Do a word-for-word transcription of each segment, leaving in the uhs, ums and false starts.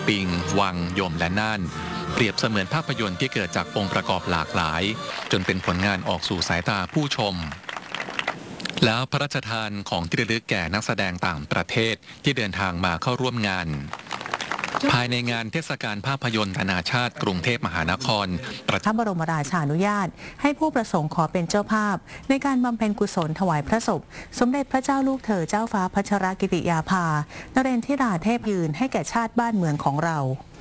ปิงวังยมและน่านเปรียบเสมือนภาพยนตร์ที่เกิดจากองค์ประกอบหลากหลายจนเป็นผลงานออกสู่สายตาผู้ชมแล้วพระราชทานของที่ระลึกแก่นักแสดงต่างประเทศที่เดินทางมาเข้าร่วมงานภายในงานเทศกาลภาพยนตร์นานาชาติกรุงเทพมหานครพระบรมราชานุญาตให้ผู้ประสงค์ขอเป็นเจ้าภาพในการบำเพ็ญกุศลถวายพระศพสมเด็จพระเจ้าลูกเธอเจ้าฟ้าพัชรกิติยาภานเรนทิราเทพยืนให้แก่ชาติบ้านเมืองของเรา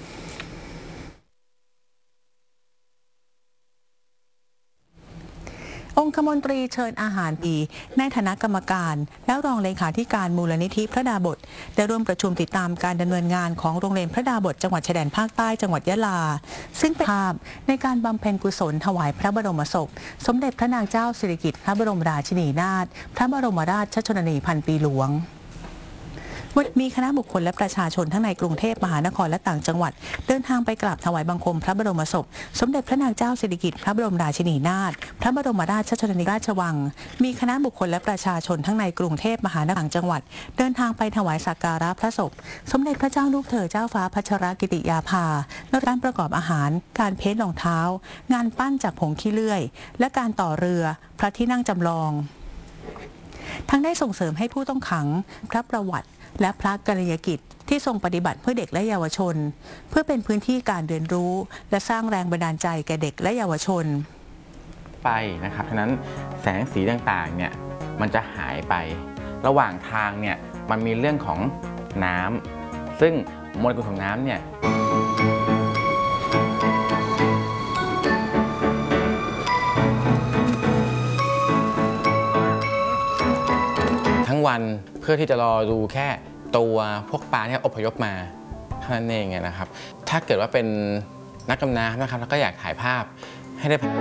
องคมนตรีเชิญอาหารปีในฐานะกรรมการและรองเลขาธิการมูลนิธิพระดาบสได้ร่วมประชุมติดตามการดำเนินงานของโรงเรียนพระดาบสจังหวัดชายแดนภาคใต้จังหวัดยะลาซึ่งเป็นภาพในการบำเพ็ญกุศลถวายพระบรมศพสมเด็จพระนางเจ้าสิริกิติ์พระบรมราชินีนาถพระบรมราชชนนีพันปีหลวงมีคณะบุคคลและประชาชนทั้งในกรุงเทพมหานครและต่างจังหวัดเดินทางไปกราบถวายบังคมพระบรมศพสมเด็จพระนางเจ้าสิริกิติ์พระบรมราชินีนาถพระบรมราชชนนีราชวังมีคณะบุคคลและประชาชนทั้งในกรุงเทพมหานครต่างจังหวัดเดินทางไปถวายสักการะพระศพสมเด็จพระเจ้าลูกเธอเจ้าฟ้าพัชรกิติยาภาและการประกอบอาหารการเพ้นท์รองเท้างานปั้นจากผงขี้เลื่อยและการต่อเรือพระที่นั่งจำลองทั้งได้ส่งเสริมให้ผู้ต้องขังพระประวัติและพระกรณียกิจที่ทรงปฏิบัติเพื่อเด็กและเยาวชนเพื่อเป็นพื้นที่การเรียนรู้และสร้างแรงบันดาลใจแก่เด็กและเยาวชนไปนะครับฉะนั้นแสงสีต่างๆเนี่ยมันจะหายไประหว่างทางเนี่ยมันมีเรื่องของน้ำซึ่งโมเลกุลของน้ำเนี่ยทั้งวันเพื่อที่จะรอดูแค่ตัวพวกปลาที่อพยพมาเท่านั้นเองนะครับถ้าเกิดว่าเป็นนักดำน้ำนะครับแล้วก็อยากถ่ายภาพให้ได้